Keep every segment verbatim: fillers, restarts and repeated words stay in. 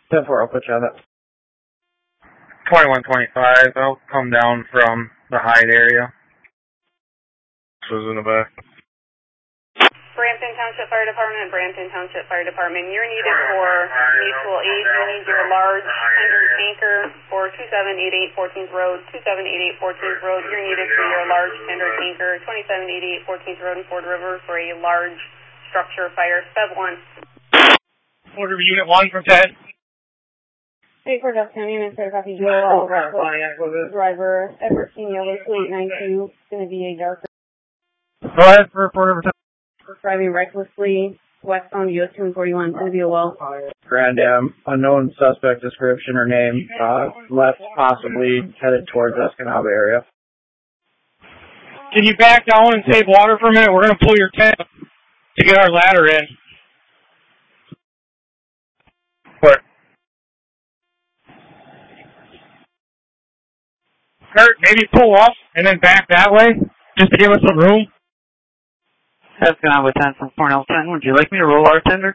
ten four, I'll put you on that. twenty-one twenty-five, I'll come down from the Hyde area. This was in the back. Brampton Township Fire Department, Brampton Township Fire Department. You're needed for mutual aid. You need your large tender tanker for two seven eight eight fourteenth Road, two seven eight eight fourteenth Road. You're needed for your large tender tanker, twenty-seven eighty-eight fourteenth Road in Ford River for a large structure fire. Step one. Ford River Unit one from ten. Hey, Fort Dust County, I'm Minister Coffee Joe. Driver, Everett Yellow two eight nine two. It's going to be a dark. Go ahead for Fort River ten. Driving recklessly westbound U S two forty-one. It's going to be a well. Grand Am, unknown suspect description or name, uh, left possibly headed towards Escanaba area. Can you back down and save water for a minute? We're going to pull your tent to get our ladder in. What? Kurt, maybe pull up and then back that way, just to give us some room. Escanaba ten from Cornell ten. Would you like me to roll our tender?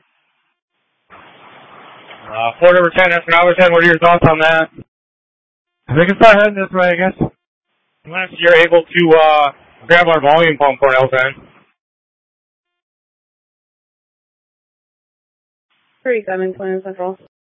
Uh, Fort River ten, Escanaba ten, what are your thoughts on that? We can start heading this way, I guess. Unless you're able to, uh, grab our volume pump, Cornell ten. thirty-seven, Twin Central.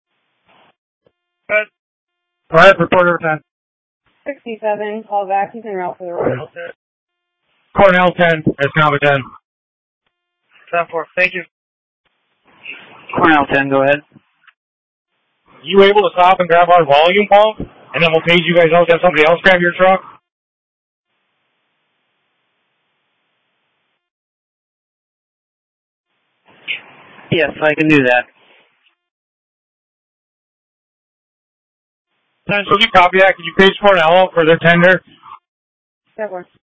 Good. Go ahead for Fort River ten. sixty-seven, call back. He's en route for the road. Cornell ten, Escanaba ten. ten four, thank you. Cornell ten, go ahead. You able to stop and grab our volume pump? And then we'll page you guys out to have somebody else grab your truck? Yes, I can do that. So you copy that? Can you page Cornell out for their tender? That works.